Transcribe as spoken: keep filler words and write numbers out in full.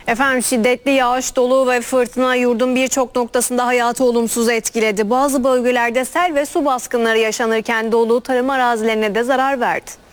Efendim şiddetli yağış, dolu ve fırtına yurdun birçok noktasında hayatı olumsuz etkiledi. Bazı bölgelerde sel ve su baskınları yaşanırken dolu tarım arazilerine de zarar verdi.